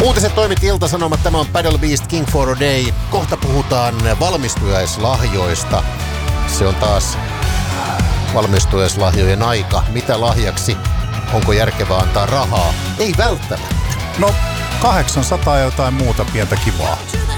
Uutiset toimitti Ilta-Sanomat. Tämä on Paddle Beast King for a Day. Kohta puhutaan valmistujaislahjoista. Se on taas valmistujaislahjojen aika. Mitä lahjaksi? Onko järkevää antaa rahaa? Ei välttämättä. No, 800 ja jotain muuta pientä kivaa.